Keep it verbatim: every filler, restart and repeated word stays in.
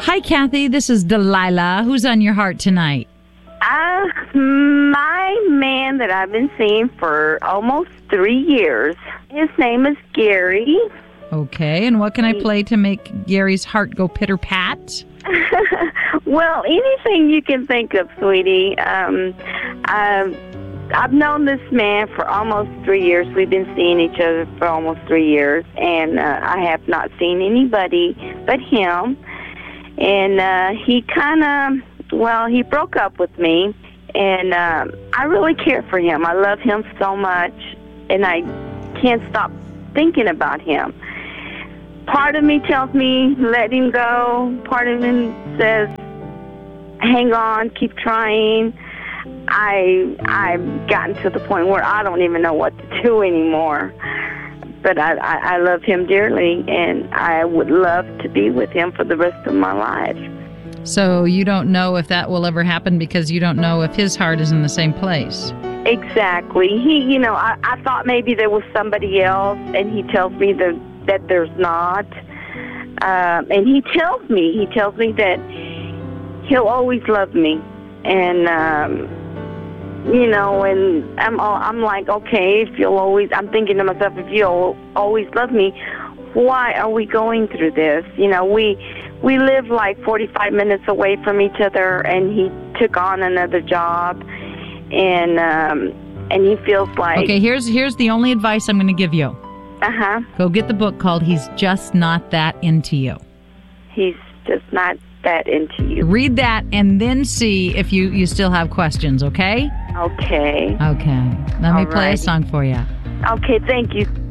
Hi, Kathy. This is Delilah. Who's on your heart tonight? Uh, my man that I've been seeing for almost three years. His name is Gary. Okay, and what can I play to make Gary's heart go pitter-pat? Well, anything you can think of, sweetie. Um, um, I've known this man for almost three years. We've been seeing each other for almost three years, and uh, I have not seen anybody but him. And uh, he kind of, well, he broke up with me, and um, I really care for him. I love him so much, and I can't stop thinking about him. Part of me tells me, let him go. Part of me says, hang on, keep trying. I, I've gotten to the point where I don't even know what to do anymore. But I, I, I love him dearly, and I would love to be with him for the rest of my life. So you don't know if that will ever happen because you don't know if his heart is in the same place. Exactly. He, you know, I, I thought maybe there was somebody else, and he tells me that, that there's not. Um, and he tells me, he tells me that he'll always love me. And, um, you know, and I'm, all, I'm like, okay, if you'll always, I'm thinking to myself, if you'll always love me, why are we going through this? You know, we we live like forty-five minutes away from each other, and he took on another job, and um, and he feels like... Okay, here's here's the only advice I'm going to give you. Uh-huh. Go get the book called He's Just Not That Into You. He's just not that into you. Read that and then see if you, you still have questions, okay? Okay. Okay. Let me All play right. a song for you. Okay, thank you.